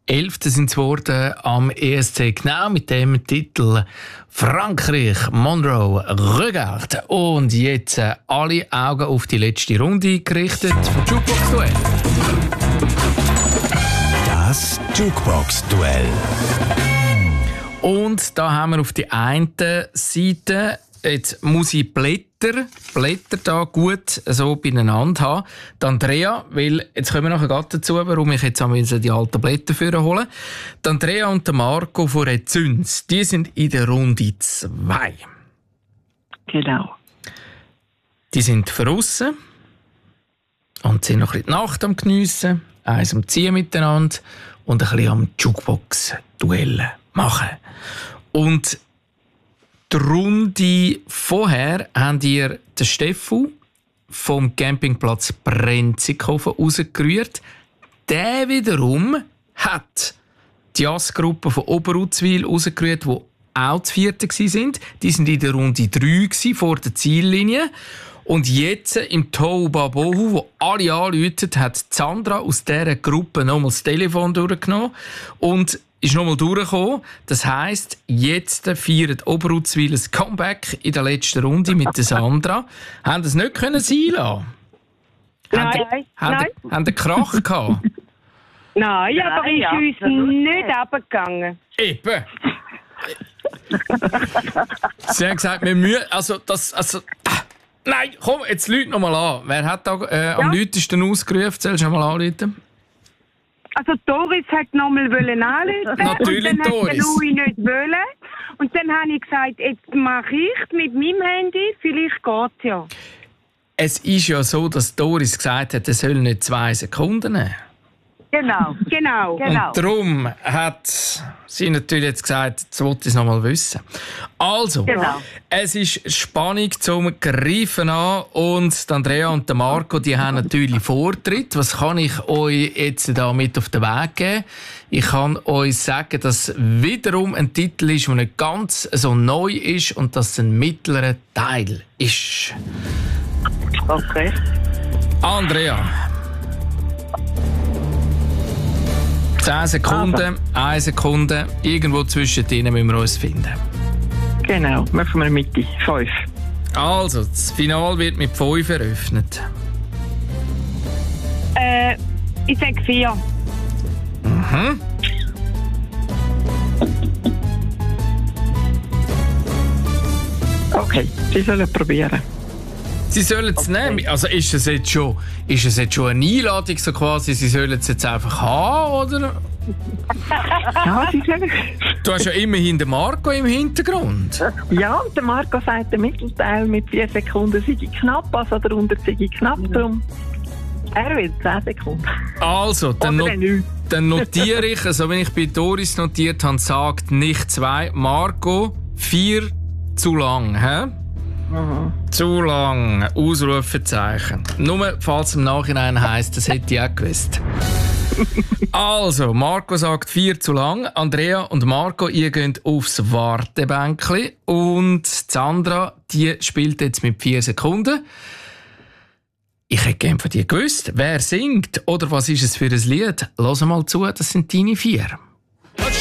11. sind es geworden am ESC, genau mit dem Titel Frankreich, Monroe, Regarde. Und jetzt alle Augen auf die letzte Runde gerichtet vom Jukebox-Duell. Das Jukebox-Duell. Und da haben wir auf der einen Seite, jetzt muss ich Blätter da gut so beieinander haben. Die Andrea, weil jetzt kommen wir nachher gerade dazu, warum ich jetzt die alten Blätter führen holen. Die Andrea und der Marco von Rezüns, die sind in der Runde 2. Genau. Die sind draussen und sind noch ein bisschen die Nacht am Geniessen, eins am Ziehen miteinander und ein bisschen am Jukebox-Duell machen. Und die Runde vorher habt ihr den Steffu vom Campingplatz Brenzikofen rausgerührt. Der wiederum hat die Jazzgruppe von Oberuzwil rausgerührt, die auch zu vierten waren. Die sind in der Runde 3 vor der Ziellinie. Und jetzt im Toubabohu, wo alle anrufen, hat Sandra aus dieser Gruppe nochmal das Telefon durchgenommen und ist nochmal durchgekommen. Das heisst, jetzt feiert Oberuzwil ein Comeback in der letzten Runde mit der Sandra. Haben das nicht sein lassen? Nein. Haben einen Krach gehabt? Nein, aber ist uns nicht runtergegangen. Eben. Sie haben gesagt, wir müssen... Nein, komm, jetzt lüt noch mal an. Wer hat da am lautesten ausgerufen? Sollst du mal anrufen? Also Doris hat nochmal anrufen. Natürlich, und dann Doris. Hat Louis nicht wollen. Und dann habe ich gesagt, jetzt mache ich mit meinem Handy, vielleicht geht's ja. Es ist ja so, dass Doris gesagt hat, er soll nicht 2 Sekunden nehmen. Genau. Und darum hat sie natürlich jetzt gesagt, jetzt wollte ich es noch mal wissen. Also, Es ist Spannung zum Greifen an und Andrea und der Marco, die haben natürlich Vortritt. Was kann ich euch jetzt da mit auf den Weg geben? Ich kann euch sagen, dass wiederum ein Titel ist, der nicht ganz so neu ist und dass es ein mittlerer Teil ist. Okay. Andrea. 10 Sekunden, 1 Sekunde, irgendwo zwischen denen müssen wir uns finden. Genau, machen wir Mitte. 5. Also, das Finale wird mit 5 eröffnet. Ich sage 4. Mhm. Okay, Sie sollen probieren. Sie sollen es nehmen. Also ist es jetzt schon eine Einladung, so quasi, Sie sollen es jetzt einfach haben, oder? Ja, Sie sollen. Du hast ja immerhin den Marco im Hintergrund. Ja, und der Marco sagt, der Mittelteil mit 4 Sekunden sei knapp, also der Unter sei knapp, darum. Er will 10 Sekunden. Also, dann notiere ich, also wenn ich bei Doris notiert habe, sagt nicht 2, Marco, 4 zu lang, hä? Mhm. Zu lang. Ausrufezeichen. Nur falls es im Nachhinein heisst, das hätte ich auch gewusst. Also, Marco sagt 4 zu lang. Andrea und Marco, ihr geht aufs Wartebänkli. Und Sandra, die spielt jetzt mit 4 Sekunden. Ich hätte gerne von dir gewusst, wer singt oder was ist es für ein Lied. Lass mal zu, das sind deine 4.